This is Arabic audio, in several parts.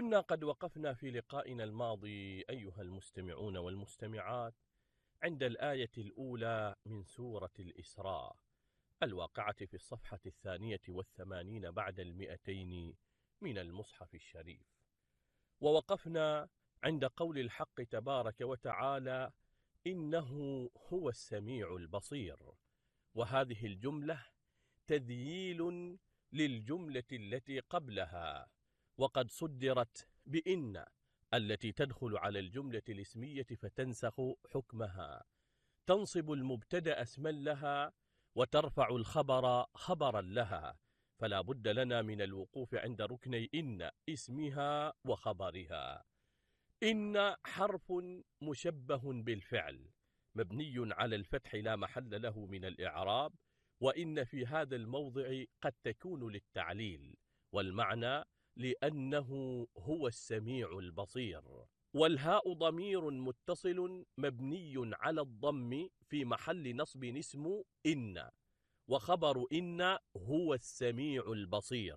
كنا قد وقفنا في لقائنا الماضي أيها المستمعون والمستمعات عند الآية الأولى من سورة الإسراء الواقعة في الصفحة 82 بعد 200 من المصحف الشريف، ووقفنا عند قول الحق تبارك وتعالى: إنه هو السميع البصير. وهذه الجملة تذييل للجملة التي قبلها، وقد صدرت بإن التي تدخل على الجملة الاسمية فتنسخ حكمها، تنصب المبتدأ اسما لها وترفع الخبر خبرا لها، فلا بد لنا من الوقوف عند ركني إن اسمها وخبرها. إن حرف مشبه بالفعل مبني على الفتح لا محل له من الإعراب، وإن في هذا الموضع قد تكون للتعليل، والمعنى لأنه هو السميع البصير. والهاء ضمير متصل مبني على الضم في محل نصب اسم إن، وخبر إن هو السميع البصير.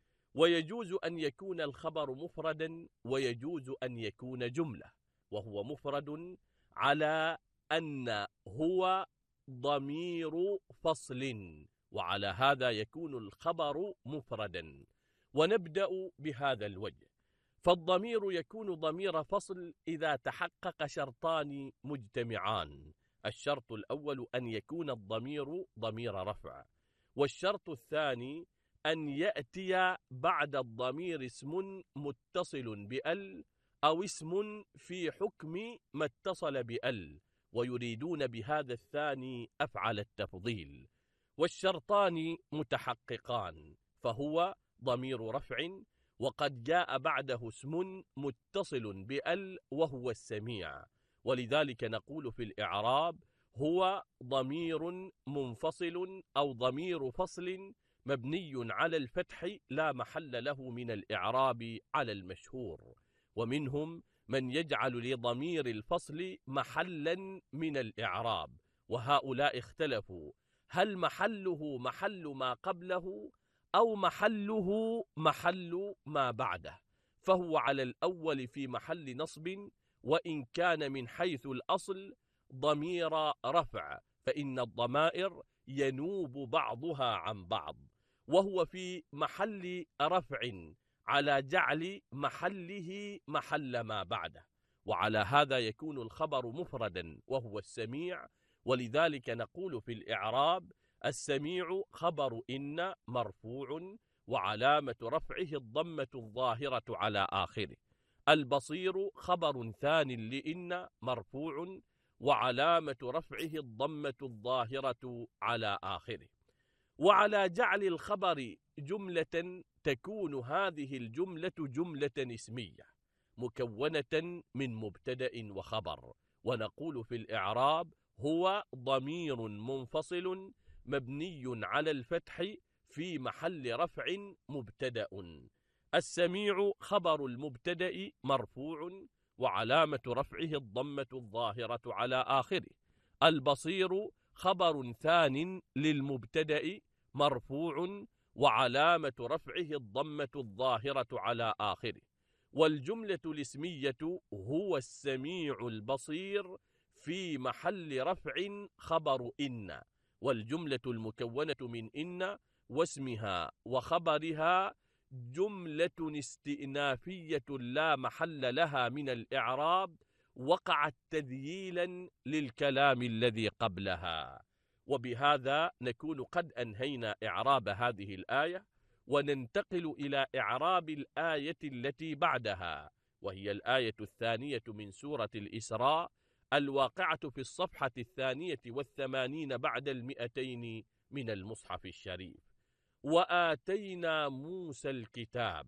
ويجوز أن يكون الخبر مفردا ويجوز أن يكون جملة، وهو مفرد على أن هو ضمير فصل، وعلى هذا يكون الخبر مفردا. ونبدأ بهذا الوجه، فالضمير يكون ضمير فصل إذا تحقق شرطان مجتمعان: الشرط الأول أن يكون الضمير ضمير رفع، والشرط الثاني أن يأتي بعد الضمير اسم متصل بأل أو اسم في حكم ما اتصل بأل، ويريدون بهذا الثاني أفعل التفضيل. والشرطان متحققان، فهو ضمير رفع وقد جاء بعده اسم متصل بأل وهو السميع، ولذلك نقول في الإعراب: هو ضمير منفصل أو ضمير فصل مبني على الفتح لا محل له من الإعراب على المشهور. ومنهم من يجعل لضمير الفصل محلا من الإعراب، وهؤلاء اختلفوا: هل محله محل ما قبله أو محله محل ما بعده؟ فهو على الأول في محل نصب، وإن كان من حيث الأصل ضمير رفع، فإن الضمائر ينوب بعضها عن بعض، وهو في محل رفع على جعل محله محل ما بعده، وعلى هذا يكون الخبر مفردا وهو السميع. ولذلك نقول في الإعراب: السميع خبر إن مرفوع وعلامة رفعه الضمة الظاهرة على آخره. البصير خبر ثان لإن مرفوع وعلامة رفعه الضمة الظاهرة على آخره. وعلى جعل الخبر جملة تكون هذه الجملة جملة اسمية مكونة من مبتدأ وخبر، ونقول في الإعراب: هو ضمير منفصل مبني على الفتح في محل رفع مبتدأ. السميع خبر المبتدأ مرفوع وعلامة رفعه الضمة الظاهرة على آخره. البصير خبر ثان للمبتدأ مرفوع وعلامة رفعه الضمة الظاهرة على آخره. والجملة الاسمية هو السميع البصير في محل رفع خبر إن، والجملة المكونة من إن واسمها وخبرها جملة استئنافية لا محل لها من الإعراب، وقعت تذييلا للكلام الذي قبلها. وبهذا نكون قد أنهينا إعراب هذه الآية، وننتقل إلى إعراب الآية التي بعدها، وهي الآية الثانية من سورة الإسراء الواقعة في الصفحة 82 بعد 200 من المصحف الشريف: وآتينا موسى الكتاب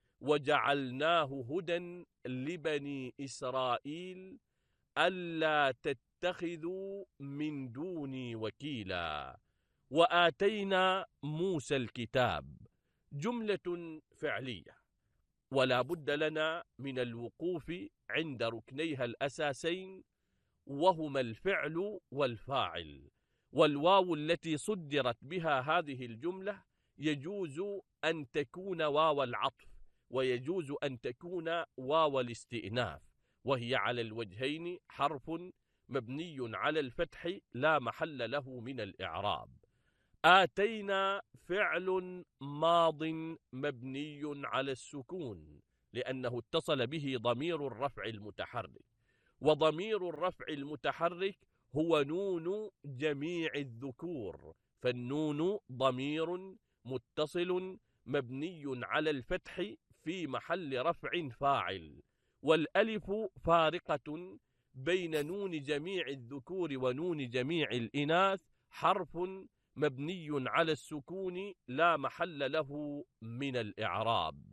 وجعلناه هدى لبني إسرائيل ألا تتخذوا من دوني وكيلا. وآتينا موسى الكتاب جملة فعلية، ولا بد لنا من الوقوف عند ركنيها الأساسين، وهما الفعل والفاعل. والواو التي صدرت بها هذه الجملة يجوز أن تكون واو العطف، ويجوز أن تكون واو الاستئناف، وهي على الوجهين حرف مبني على الفتح لا محل له من الإعراب. آتينا فعل ماض مبني على السكون لأنه اتصل به ضمير الرفع المتحرك، وضمير الرفع المتحرك هو نون جميع الذكور، فالنون ضمير متصل مبني على الفتح في محل رفع فاعل، والألف فارقة بين نون جميع الذكور ونون جميع الإناث، حرف مبني على السكون لا محل له من الإعراب.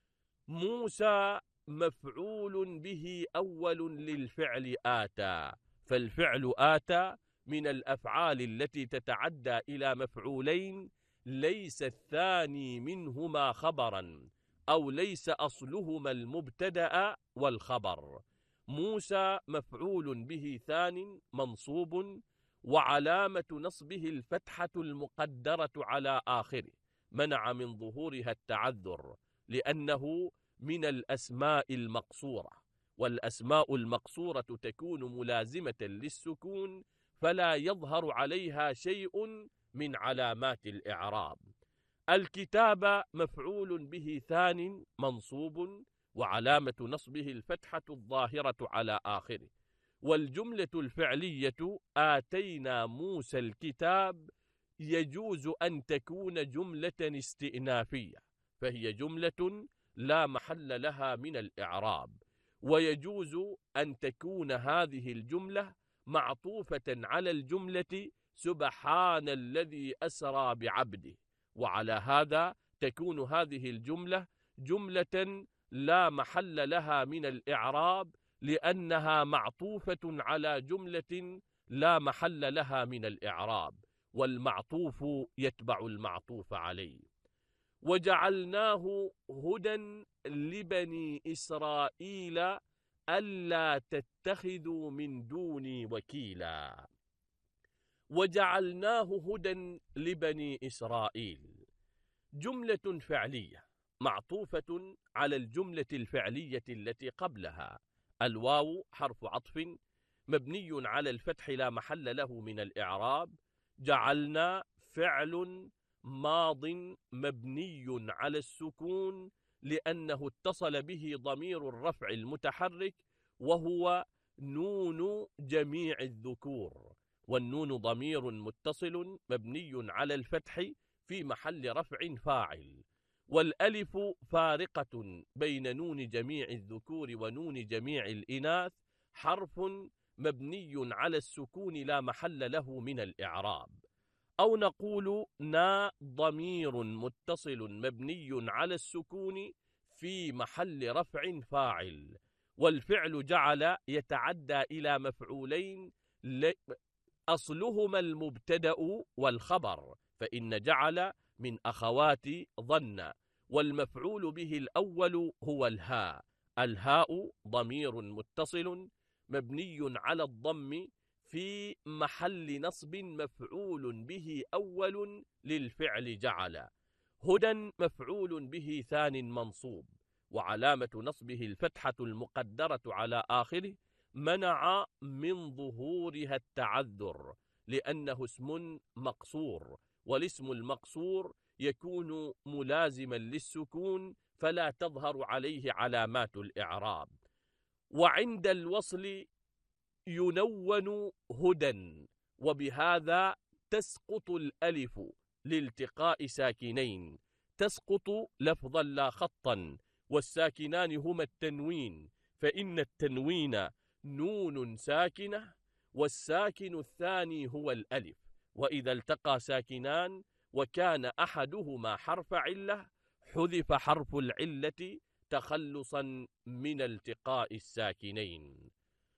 موسى مفعول به أول للفعل آتى، فالفعل آتى من الأفعال التي تتعدى إلى مفعولين ليس الثاني منهما خبرا، أو ليس أصلهما المبتدأ والخبر. موسى مفعول به ثان منصوب، وعلامة نصبه الفتحة المقدرة على آخره، منع من ظهورها التعذر لأنه من الأسماء المقصورة، والأسماء المقصورة تكون ملازمة للسكون فلا يظهر عليها شيء من علامات الإعراب. الكتاب مفعول به ثان منصوب، وعلامة نصبه الفتحة الظاهرة على آخره. والجملة الفعلية آتينا موسى الكتاب يجوز أن تكون جملة استئنافية، فهي جملة لا محل لها من الإعراب، ويجوز أن تكون هذه الجملة معطوفة على الجملة سبحان الذي أسرى بعبده، وعلى هذا تكون هذه الجملة جملة لا محل لها من الإعراب، لأنها معطوفة على جملة لا محل لها من الإعراب، والمعطوف يتبع المعطوف عليه. وجعلناه هدى لبني إسرائيل ألا تتخذوا من دوني وكيلا. وجعلناه هدى لبني إسرائيل جملة فعلية معطوفة على الجملة الفعلية التي قبلها. الواو حرف عطف مبني على الفتح لا محل له من الإعراب. جعلنا فعل ماض مبني على السكون لأنه اتصل به ضمير الرفع المتحرك وهو نون جميع الذكور، والنون ضمير متصل مبني على الفتح في محل رفع فاعل. والألف فارقة بين نون جميع الذكور ونون جميع الإناث، حرف مبني على السكون لا محل له من الإعراب. أو نقول نا ضمير متصل مبني على السكون في محل رفع فاعل. والفعل جعل يتعدى إلى مفعولين أصلهما المبتدأ والخبر، فإن جعل من أخوات ظن، والمفعول به الأول هو الهاء. الهاء ضمير متصل مبني على الضم في محل نصب مفعول به أول للفعل جعل. هدى مفعول به ثان منصوب، وعلامة نصبه الفتحة المقدرة على آخره، منع من ظهورها التعذر لأنه اسم مقصور، والاسم المقصور يكون ملازما للسكون فلا تظهر عليه علامات الإعراب. وعند الوصل ينون هدى، وبهذا تسقط الألف لالتقاء ساكنين، تسقط لفظا لا خطا، والساكنان هما التنوين، فإن التنوين نون ساكنة، والساكن الثاني هو الألف. وإذا التقى ساكنان وكان أحدهما حرف علة حذف حرف العلة تخلصا من التقاء الساكنين.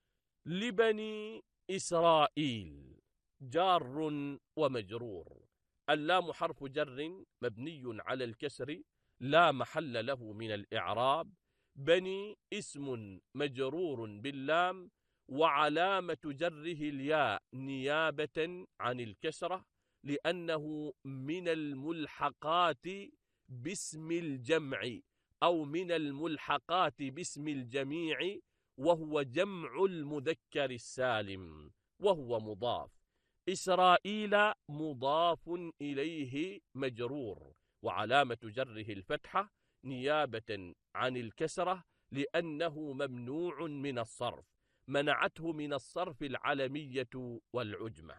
لبني إسرائيل جار ومجرور. اللام حرف جر مبني على الكسر لا محل له من الإعراب. بني اسم مجرور باللام، وعلامة جره الياء نيابة عن الكسرة لأنه من الملحقات باسم الجمع أو من الملحقات باسم الجميع، وهو جمع المذكر السالم، وهو مضاف. إسرائيل مضاف إليه مجرور، وعلامة جره الفتحة نيابة عن الكسرة، لأنه ممنوع من الصرف، منعته من الصرف العلمية والعجمة.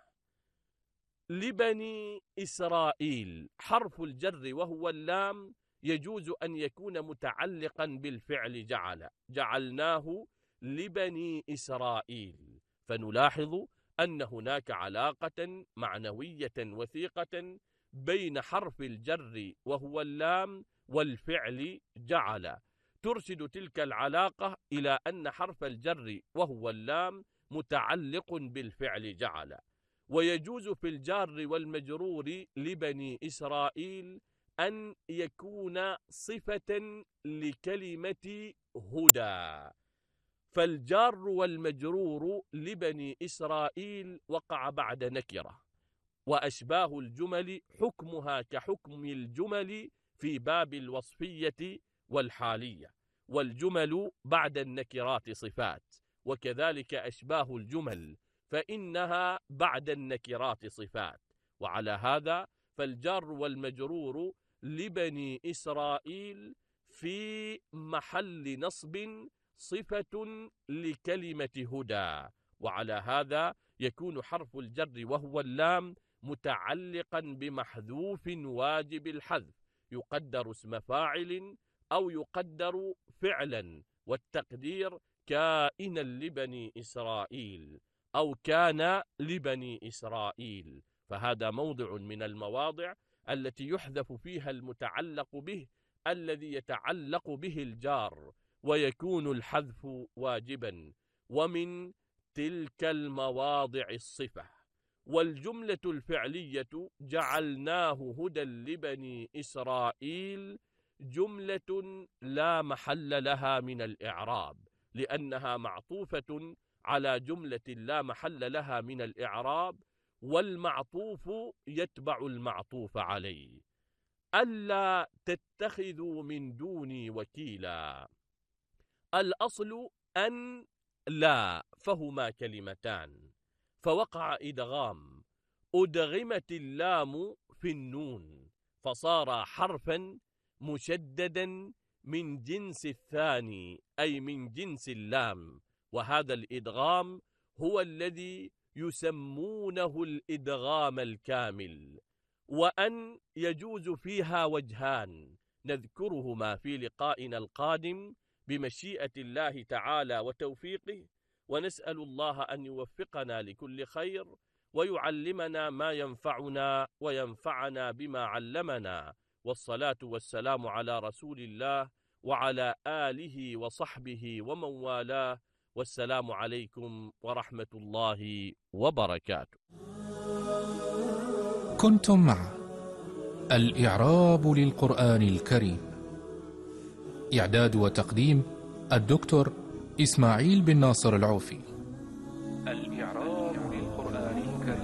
لبني إسرائيل حرف الجر وهو اللام يجوز أن يكون متعلقا بالفعل جعل، جعلناه لبني إسرائيل، فنلاحظ أن هناك علاقة معنوية وثيقة بين حرف الجر وهو اللام والفعل جعل، ترشد تلك العلاقة إلى أن حرف الجر وهو اللام متعلق بالفعل جعل. ويجوز في الجار والمجرور لبني إسرائيل أن يكون صفة لكلمة هدى، فالجار والمجرور لبني إسرائيل وقع بعد نكرة، وأشباه الجمل حكمها كحكم الجمل في باب الوصفية والحالية، والجمل بعد النكرات صفات، وكذلك أشباه الجمل فإنها بعد النكرات صفات. وعلى هذا فالجار والمجرور لبني إسرائيل في محل نصب صفة لكلمة هدى، وعلى هذا يكون حرف الجر وهو اللام متعلقا بمحذوف واجب الحذف، يقدر اسم فاعل أو يقدر فعلا، والتقدير كائنا لبني إسرائيل أو كان لبني إسرائيل، فهذا موضع من المواضع التي يحذف فيها المتعلق به الذي يتعلق به الجار، ويكون الحذف واجبا، ومن تلك المواضع الصفة. والجملة الفعلية جعلناه هدى لبني إسرائيل جملة لا محل لها من الإعراب، لأنها معطوفة على جملة لا محل لها من الإعراب، والمعطوف يتبع المعطوف عليه. ألا تتخذوا من دوني وكيلا، الأصل أن لا، فهما كلمتان، فوقع إدغام، أدغمت اللام في النون فصار حرفا مشددا من جنس الثاني، أي من جنس اللام، وهذا الإدغام هو الذي يسمونه الإدغام الكامل. وأن يجوز فيها وجهان نذكرهما في لقائنا القادم بمشيئة الله تعالى وتوفيقه، ونسأل الله أن يوفقنا لكل خير ويعلمنا ما ينفعنا وينفعنا بما علمنا، والصلاة والسلام على رسول الله وعلى آله وصحبه ومن والاه، والسلام عليكم ورحمة الله وبركاته. كنتم مع الإعراب للقرآن الكريم، إعداد وتقديم الدكتور إسماعيل بن ناصر العوفي.